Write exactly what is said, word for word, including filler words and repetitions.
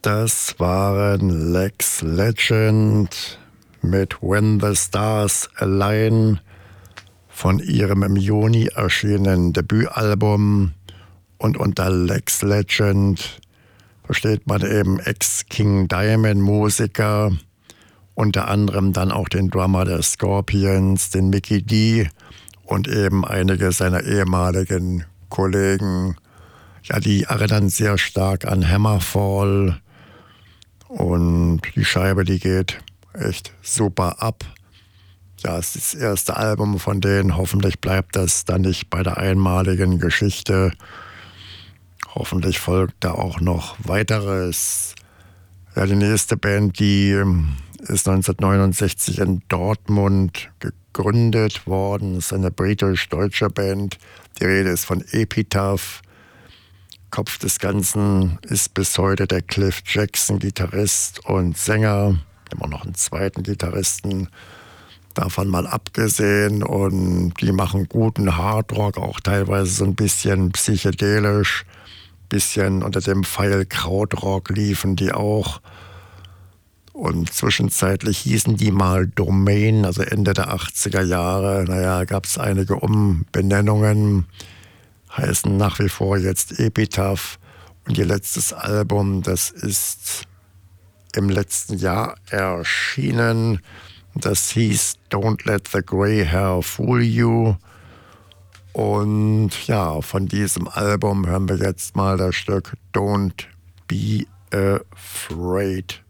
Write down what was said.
Das waren Lex Legend mit When the Stars Align von ihrem im Juni erschienenen Debütalbum. Und unter Lex Legend versteht man eben Ex-King Diamond Musiker, unter anderem dann auch den Drummer der Scorpions, den Mikkey Dee und eben einige seiner ehemaligen Kollegen. Ja, die erinnern sehr stark an Hammerfall und die Scheibe, die geht echt super ab. Ja, es ist das erste Album von denen. Hoffentlich bleibt das dann nicht bei der einmaligen Geschichte. Hoffentlich folgt da auch noch weiteres. Ja, die nächste Band, die ist neunzehnhundertneunundsechzig in Dortmund gegründet worden. Das ist eine britisch-deutsche Band. Die Rede ist von Epitaph. Kopf des Ganzen ist bis heute der Cliff Jackson, Gitarrist und Sänger. Immer noch einen zweiten Gitarristen, davon mal abgesehen. Und die machen guten Hardrock, auch teilweise so ein bisschen psychedelisch. Bisschen unter dem Pfeil Krautrock liefen die auch. Und zwischenzeitlich hießen die mal Domain, also Ende der achtziger Jahre. Naja, gab es einige Umbenennungen, heißen nach wie vor jetzt Epitaph. Und ihr letztes Album, das ist im letzten Jahr erschienen. Das hieß Don't Let the Grey Hair Fool You. Und ja, von diesem Album hören wir jetzt mal das Stück Don't Be Afraid.